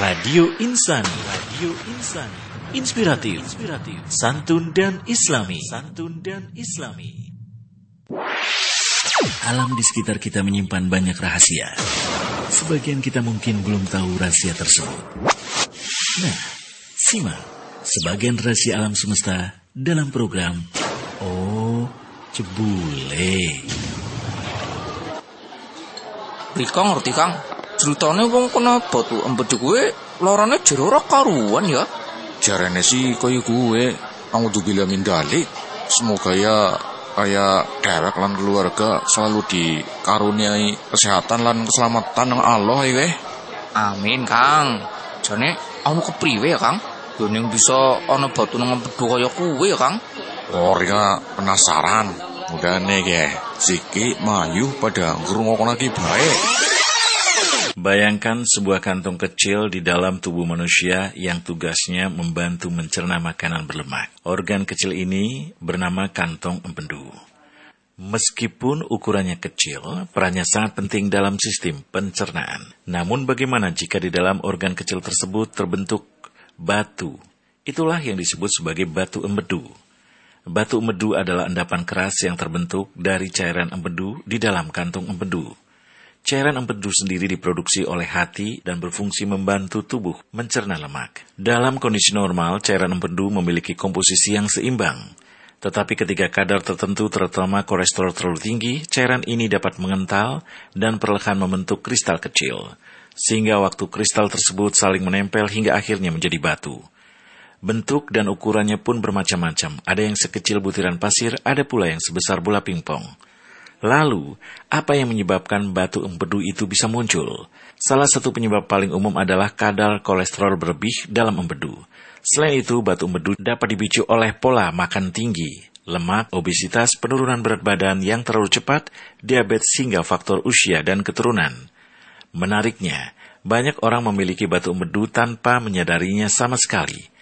Radio Insani. Inspiratif, santun dan islami. Alam di sekitar kita menyimpan banyak rahasia. Sebagian kita mungkin belum tahu rahasia tersebut. Nah, simak sebagian rahasia alam semesta dalam program Oh Cebule. Kang ngerti Kang, ceritanya wong kena batu empedu gue lorane jero ora karuan ya. Jarane sih kaya gue, auzubillah min dzalik. Semoga ya kayak derek lan keluarga selalu dikaruniai kesehatan lan keselamatan ng Allah ya. Amin Kang. Jane kamu kepriwe ya Kang? Yo ning bisa ana batu nang empedu kaya kuwe ya Kang. Ora penasaran. Mudane ge siki mayu pada ngrungokno lagi bae. Bayangkan sebuah kantong kecil di dalam tubuh manusia yang tugasnya membantu mencerna makanan berlemak. Organ kecil ini bernama kantong empedu. Meskipun ukurannya kecil, perannya sangat penting dalam sistem pencernaan. Namun bagaimana jika di dalam organ kecil tersebut terbentuk batu? Itulah yang disebut sebagai batu empedu. Batu empedu adalah endapan keras yang terbentuk dari cairan empedu di dalam kantung empedu. Cairan empedu sendiri diproduksi oleh hati dan berfungsi membantu tubuh mencerna lemak. Dalam kondisi normal, cairan empedu memiliki komposisi yang seimbang. Tetapi ketika kadar tertentu terutama kolesterol terlalu tinggi, cairan ini dapat mengental dan perlahan membentuk kristal kecil. Sehingga waktu kristal tersebut saling menempel hingga akhirnya menjadi batu. Bentuk dan ukurannya pun bermacam-macam. Ada yang sekecil butiran pasir, ada pula yang sebesar bola pingpong. Lalu, apa yang menyebabkan batu empedu itu bisa muncul? Salah satu penyebab paling umum adalah kadar kolesterol berlebih dalam empedu. Selain itu, batu empedu dapat dipicu oleh pola makan tinggi, lemak, obesitas, penurunan berat badan yang terlalu cepat, diabetes hingga faktor usia dan keturunan. Menariknya, banyak orang memiliki batu empedu tanpa menyadarinya sama sekali.